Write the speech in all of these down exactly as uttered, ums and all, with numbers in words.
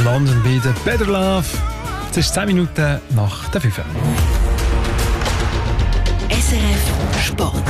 London bei der Better Love. Es ist zehn Minuten nach der fünf. S R F Sport.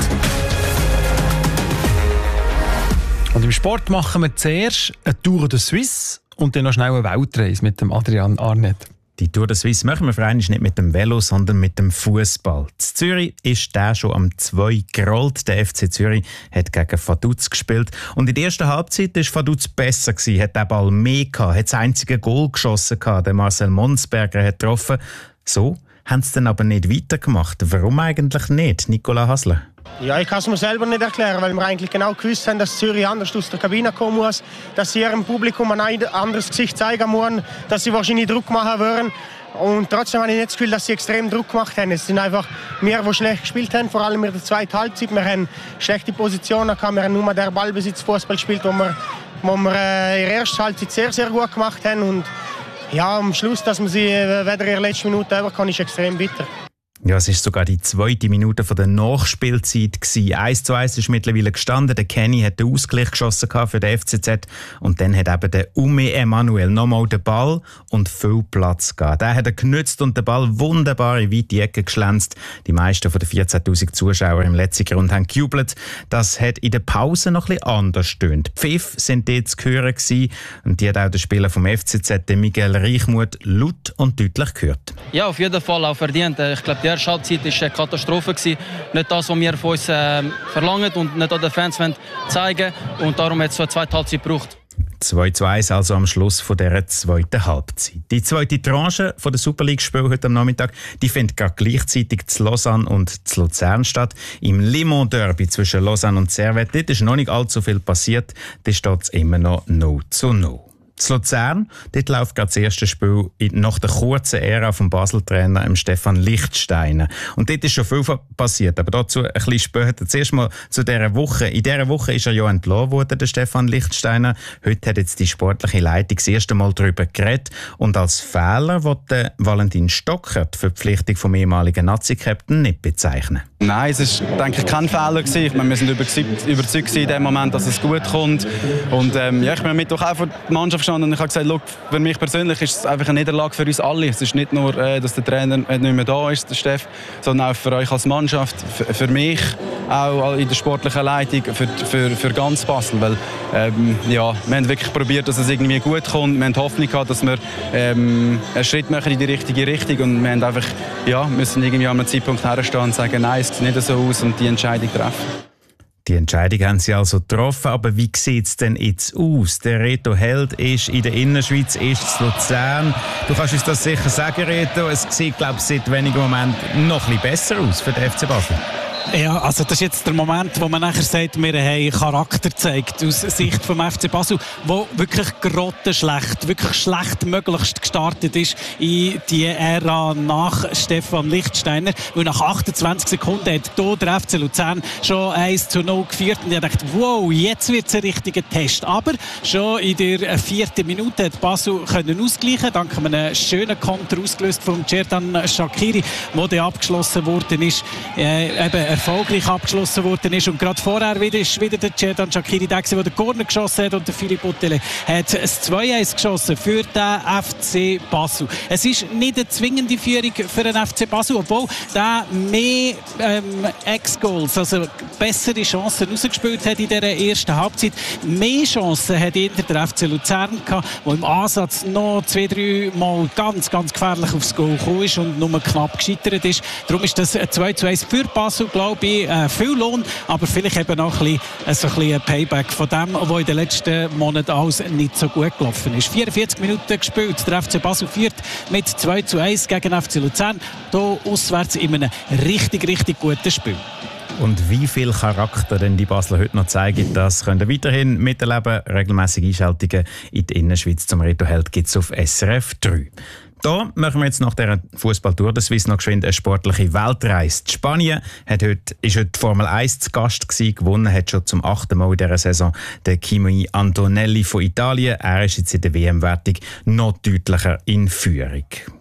Und im Sport machen wir zuerst eine Tour de Suisse und dann noch schnell eine Weltreise mit dem Adrian Arnett. Die Tour de Suisse machen wir für einmal nicht mit dem Velo, sondern mit dem Fußball. In Zürich ist der schon am zwei gerollt. Der F C Zürich hat gegen Vaduz gespielt. Und in der ersten Halbzeit war Vaduz besser gewesen, hat den Ball mehr gehabt, hat das einzige Goal geschossen gehabt. Der Marcel Monsberger hat getroffen. So haben sie dann aber nicht weitergemacht. Warum eigentlich nicht, Nicola Hasler? Ja, ich kann es mir selber nicht erklären, weil wir eigentlich genau gewusst haben, dass Zürich anders aus der Kabine kommen muss, dass sie ihrem Publikum ein anderes Gesicht zeigen müssen, dass sie wahrscheinlich Druck machen würden. Und trotzdem habe ich nicht das Gefühl, dass sie extrem Druck gemacht haben. Es sind einfach wir, die schlecht gespielt haben, vor allem in der zweiten Halbzeit. Wir haben schlechte Positionen gehabt, wir haben nur der Ballbesitz-Fußball gespielt, wo wir, wo wir äh, in der ersten Halbzeit sehr, sehr gut gemacht haben. Und ja, am Schluss, dass man sie äh, weder in der letzten Minute über kann, ist extrem bitter. Ja, es war sogar die zweite Minute von der Nachspielzeit gewesen. eins zu eins ist mittlerweile gestanden. Der Kenny hat den Ausgleich geschossen für den F C Z. Und dann hat eben der Ume Emanuel nochmal den Ball und viel Platz gehabt. Der hat er genützt und den Ball wunderbar in weite Ecke geschlänzt. Die meisten von den vierzehntausend Zuschauer im letzten Grund haben gejubelt. Das hat in der Pause noch etwas anders gestöhnt. Pfiff sind dort zu hören gewesen. Und die hat auch der Spieler vom F C Z, Miguel Reichmuth, laut und deutlich gehört. Ja, auf jeden Fall auch verdient. Ich glaube, die erste Halbzeit war eine Katastrophe. Nicht das, was wir von uns äh, verlangen und nicht auch den Fans zeigen wollen. Und darum hat es so eine zweite Halbzeit gebraucht. zwei zu eins also am Schluss von dieser zweiten Halbzeit. Die zweite Tranche von der Super League-Spiel heute am Nachmittag, die findet gerade gleichzeitig zu Lausanne und zu Luzern statt. Im Limon Derby zwischen Lausanne und Servette. Dort ist noch nicht allzu viel passiert. Da steht es immer noch null zu null. Zu Luzern, dort läuft gerade das erste Spiel nach der kurzen Ära vom Basel-Trainer Stefan Lichtsteiner. Und dort ist schon viel passiert, aber dazu ein bisschen später. Zuerst mal zu dieser Woche. In dieser Woche ist er ja entlassen worden, der Stefan Lichtsteiner. Heute hat jetzt die sportliche Leitung das erste Mal darüber geredet. Und als Fehler wollte Valentin Stocker die Verpflichtung vom ehemaligen Nazi-Captain nicht bezeichnen. Nein, es ist, denke ich, kein Fehler gewesen. Ich meine, wir sind überzeugt in dem Moment, dass es gut kommt. Und ähm, ja, ich bin mit auch vor der Mannschaft gestanden und ich habe gesagt, look, für mich persönlich ist es einfach eine Niederlage für uns alle. Es ist nicht nur, äh, dass der Trainer nicht mehr da ist, der Steff, sondern auch für euch als Mannschaft, für, für mich, auch in der sportlichen Leitung, für, für, für ganz Basel. Weil, ähm, ja, wir haben wirklich probiert, dass es irgendwie gut kommt. Wir haben Hoffnung gehabt, dass wir ähm, einen Schritt machen in die richtige Richtung. Und wir haben einfach, ja, müssen irgendwie an einem Zeitpunkt herstehen und sagen, nein, es sieht nicht so aus und die Entscheidung treffen. Die Entscheidung haben sie also getroffen, aber wie sieht es denn jetzt aus? Der Reto Held ist in der Innerschweiz, ist in Luzern. Du kannst uns das sicher sagen, Reto. Es sieht, glaube ich, seit wenigen Momenten noch ein bisschen besser aus für den F C Basel. Ja, also das ist jetzt der Moment, wo man nachher sagt, wir haben Charakter gezeigt aus Sicht vom F C Basel, wo wirklich grottenschlecht, wirklich schlecht möglichst gestartet ist in die Ära nach Stefan Lichtsteiner. Und nach achtundzwanzig Sekunden hat hier der F C Luzern schon eins zu null geführt und ich dachte, wow, jetzt wird es ein richtiger Test. Aber schon in der vierten Minute hat Basel können ausgleichen, dank einem schönen Konter ausgelöst von Cerdan Shaqiri, der dann abgeschlossen worden ist. Äh, eben erfolgreich abgeschlossen worden ist. Und gerade vorher wieder ist wieder der Cerdan Shaqiri der, der den Corner geschossen hat und der Philipp Bottele hat das zwei eins geschossen für den F C Basel. Es ist nicht eine zwingende Führung für den F C Basel, obwohl der mehr ähm, Ex-Goals, also bessere Chancen rausgespielt hat in dieser ersten Halbzeit. Mehr Chancen hat hinter der F C Luzern gehabt, der im Ansatz noch zwei, drei Mal ganz, ganz gefährlich aufs Goal gekommen ist und nur knapp gescheitert ist. Darum ist das zwei zu eins für Basel, glaube ich, äh, viel Lohn, aber vielleicht eben auch ein bisschen, äh, so ein bisschen ein Payback von dem, was in den letzten Monaten alles nicht so gut gelaufen ist. vierundvierzig Minuten gespielt, der F C Basel führt mit zwei zu eins gegen F C Luzern, hier auswärts in einem richtig, richtig guten Spiel. Und wie viel Charakter denn die Basler heute noch zeigen, das könnt ihr weiterhin miterleben. Regelmäßige Einschaltungen in die Innerschweiz zum Reto Held gibt es auf S R F drei. Da machen wir jetzt nach dieser Fußball-Tour der Suisse noch geschwind eine sportliche Weltreise. Die Spanien hat heute, ist heute die Formel eins zu Gast gewesen, gewonnen hat schon zum achten Mal in dieser Saison der Kimi Antonelli von Italien. Er ist jetzt in der W M-Wertung noch deutlicher in Führung.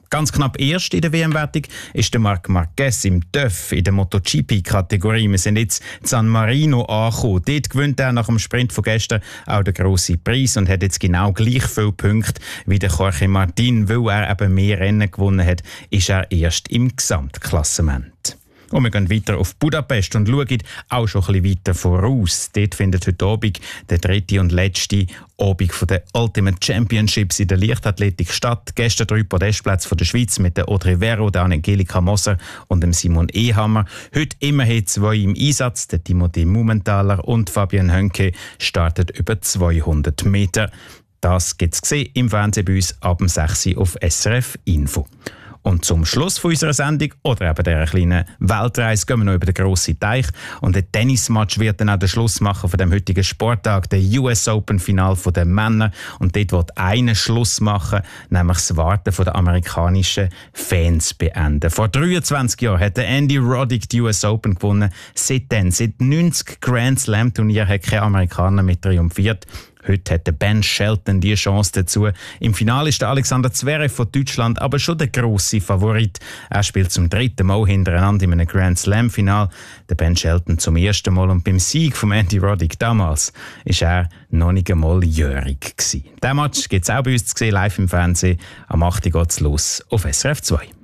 Ganz knapp erst in der W M-Wertung ist der Marc Marquez im T Ö F in der MotoGP-Kategorie. Wir sind jetzt in San Marino angekommen. Dort gewinnt er nach dem Sprint von gestern auch den grossen Preis und hat jetzt genau gleich viele Punkte wie der Jorge Martin. Weil er eben mehr Rennen gewonnen hat, ist er erst im Gesamtklassement. Und wir gehen weiter auf Budapest und schauen auch schon ein bisschen weiter voraus. Dort findet heute Abend der dritte und letzte Abend von der Ultimate Championships in der Leichtathletik statt. Gestern drei Podestplätze von der Schweiz mit der Audrey Vero, der Angelika Moser und dem Simon Ehammer. Heute immerhin zwei im Einsatz. Der Timothée Mumenthaler und Fabian Hönke startet über zweihundert Meter. Das gibt es im Fernsehen bei uns ab sechs Uhr auf S R F Info. Und zum Schluss von unserer Sendung oder eben dieser kleinen Weltreise gehen wir noch über den grossen Teich. Und der Tennismatch wird dann auch den Schluss machen von dem heutigen Sporttag, der U S Open-Final der Männer. Und dort wird einer Schluss machen, nämlich das Warten der amerikanischen Fans beenden. Vor dreiundzwanzig Jahren hat der Andy Roddick die U S Open gewonnen. Seitdem, seit neunzig Grand Slam-Turnieren hat kein Amerikaner mit triumphiert. Heute hat der Ben Shelton die Chance dazu. Im Finale ist der Alexander Zverev von Deutschland aber schon der grosse Favorit. Er spielt zum dritten Mal hintereinander in einem Grand Slam-Final. Der Ben Shelton zum ersten Mal. Und beim Sieg von Andy Roddick damals war er noch nicht einmal jährig gewesen. Diesen Match gibt es auch bei uns zu sehen, live im Fernsehen. Am acht Uhr geht es los auf S R F zwei.